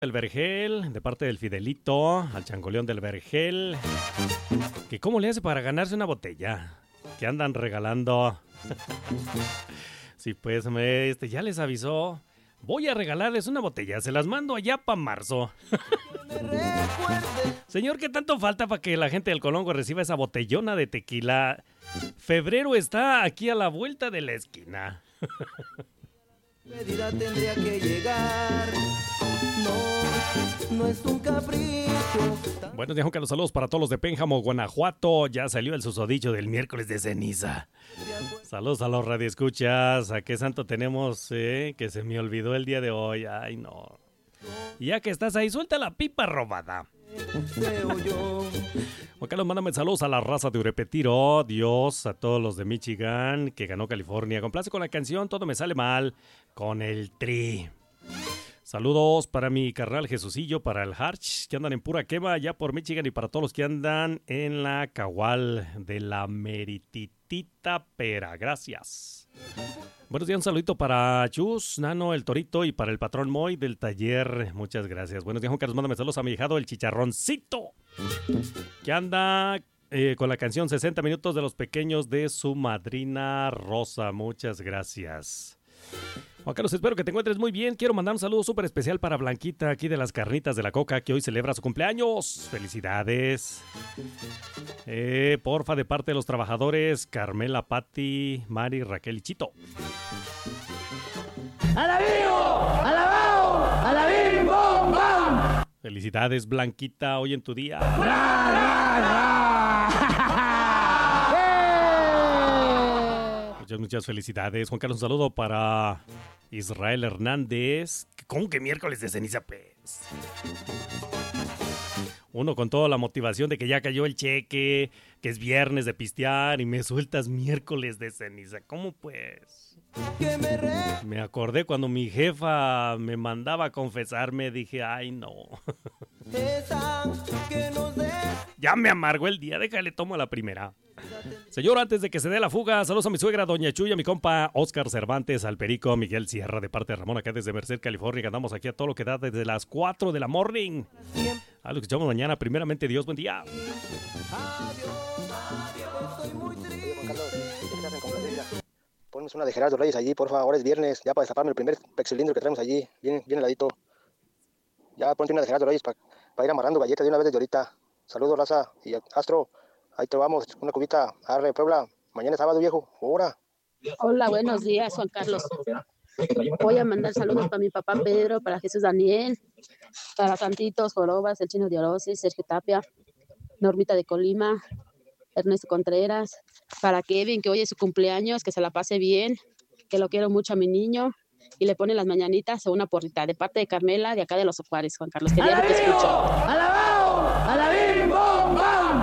El Vergel, de parte del Fidelito, al changoleón del Vergel. Que cómo le hace para ganarse una botella. Que andan regalando. Sí, pues ya les avisó. Voy a regalarles una botella. Se las mando allá para marzo. Señor, ¿qué tanto falta para que la gente del Colongo reciba esa botellona de tequila? Febrero está aquí a la vuelta de la esquina. Medida tendría que llegar. No es un capricho. Buenos días, Carlos. Saludos para todos los de Pénjamo, Guanajuato. Ya salió el susodicho del miércoles de ceniza. Saludos a los radioescuchas. ¿A qué santo tenemos? Que se me olvidó el día de hoy. Ay, no. Ya que estás ahí, suelta la pipa robada. Juan Carlos, mándame saludos a la raza de Urepetiro. Dios, a todos los de Michigan, que ganó California. Complace con la canción Todo me sale mal, con el Tri. Saludos para mi carnal Jesucillo, para el Harch, que andan en pura quema ya por Michigan, y para todos los que andan en la Cagual de la Merititita Pera. Gracias. Buenos días, un saludito para Chus, Nano, el Torito, y para el patrón Moy del taller. Muchas gracias. Buenos días, Juan Carlos. Mándame saludos a mi hijado, el Chicharroncito, que anda con la canción 60 minutos de los pequeños de su madrina Rosa. Muchas gracias. Juan Carlos, espero que te encuentres muy bien. Quiero mandar un saludo súper especial para Blanquita, aquí de las Carnitas de la Coca, que hoy celebra su cumpleaños. ¡Felicidades! Porfa, de parte de los trabajadores, Carmela, Patti, Mari, Raquel y Chito. ¡Alabío! ¡Alabao! ¡Alabim! ¡Bom! ¡Bam! Felicidades, Blanquita, hoy en tu día. ¡Ra, ra, ra! Muchas felicidades. Juan Carlos, un saludo para Israel Hernández. ¿Cómo que miércoles de ceniza, pues? Uno con toda la motivación de que ya cayó el cheque, que es viernes de pistear, y me sueltas miércoles de ceniza. ¿Cómo pues? Me acordé cuando mi jefa me mandaba a confesarme, dije, ay no. Ya me amargó el día, déjale, tomo la primera. Señor, antes de que se dé la fuga, saludos a mi suegra, doña Chuya, a mi compa Oscar Cervantes, al perico Miguel Sierra, de parte de Ramón, acá desde Merced, California, que andamos aquí a todo lo que da desde las 4 de la morning. A lo que escuchamos mañana, primeramente Dios, buen día. Ponnos una de Gerardo Reyes allí, por favor, ahora es viernes, ya para destaparme el primer pexilindro que traemos allí, bien heladito. Ya ponte una de Gerardo Reyes para ir amarrando galletas de una vez desde ahorita. Saludos, raza, y Astro, ahí te vamos, una cubita, arre, Puebla, mañana es sábado, viejo, ahora. Hola, buenos días, Juan Carlos. Voy a mandar saludos para mi papá Pedro, para Jesús Daniel, para Santitos, Jorobas, el Chino de Orosis, Sergio Tapia, Normita de Colima, Ernesto Contreras, para Kevin, que hoy es su cumpleaños, que se la pase bien, que lo quiero mucho a mi niño, y le pone las mañanitas o una porrita, de parte de Carmela, de acá de Los Juárez, Juan Carlos, que diario te escucho. ¡Alabao! ¡Alabim! ¡Bom! ¡Bam!